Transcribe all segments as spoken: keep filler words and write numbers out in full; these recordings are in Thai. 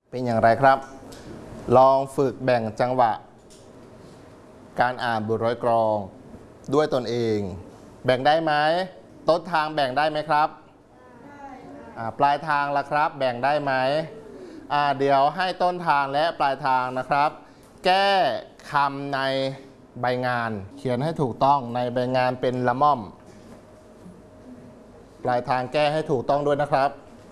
เป็นอย่างไรครับลองฝึกแบ่งจังหวะการอ่านบทร้อยกลองด้วยตนเองแบ่งได้ไหมต้นทางแบ่งได้ไหมครับได้ปลายทางล่ะครับแบ่งได้ไหมเดี๋ยวให้ต้นทางและปลายทางนะครับแก้คำในใบงานเขียนให้ถูกต้องในใบงานเป็นละม่อมปลายทางแก้ให้ถูกต้องด้วยนะครับ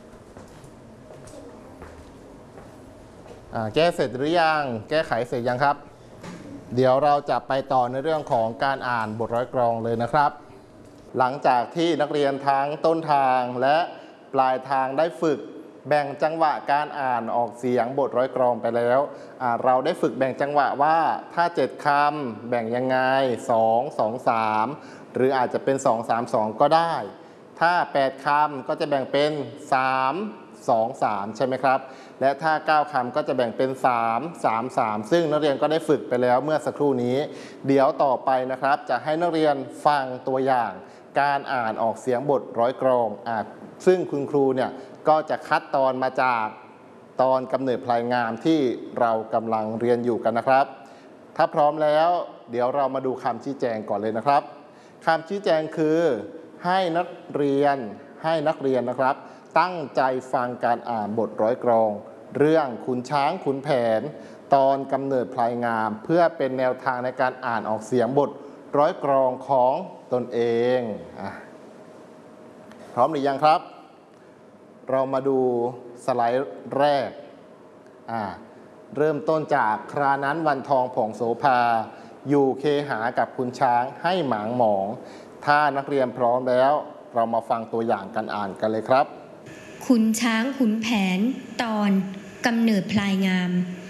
แก้เสร็จหรือยังแก้ไขเสร็จยังครับเดี๋ยวเราจะไปต่อในเรื่องของการอ่านบทร้อยกลองเลยนะครับหลังจากที่นักเรียนทั้งต้นทางและปลายทางได้ฝึกแบ่งจังหวะการอ่านออกเสียงบทร้อยกลองไปแล้วเราได้ฝึกแบ่งจังหวะว่าถ้าเจ็ดคำแบ่งยังไงสอง สอง สามหรืออาจจะเป็นสอง สาม สองก็ได้ถ้าแปดคำก็จะแบ่งเป็นสาม สอง สามใช่ไหมครับและถ้าเก้าคำก็จะแบ่งเป็นสาม สาม สามซึ่งนักเรียนก็ได้ฝึกไปแล้วเมื่อสักครู่นี้เดี๋ยวต่อไปนะครับจะให้นักเรียนฟังตัวอย่างการอ่านออกเสียงบทร้อยกลองอ่ะซึ่งคุณครูเนี่ยก็จะคัดตอนมาจากตอนกำเนิดพลายงามที่เรากำลังเรียนอยู่กันนะครับถ้าพร้อมแล้วเดี๋ยวเรามาดูคำชี้แจงก่อนเลยนะครับคำชี้แจงคือให้นักเรียนให้นักเรียนนะครับตั้งใจฟังการอ่านบทร้อยกลองเรื่องขุนช้างขุนแผนตอนกำเนิดพลายงามเพื่อเป็นแนวทางในการอ่านออกเสียงบทร้อยกลองของตนเองอ่ะพร้อมหรือยังครับเรามาดูสไลด์แรกอ่าเริ่มต้นจากครานั้นวันทองผ่องโสภาอยู่เคหากับขุนช้างให้หมางหมองถ้านักเรียนพร้อมแล้วเรามาฟังตัวอย่างการอ่านกันเลยครับขุนช้างขุนแผนตอนกำเนิดพลายงาม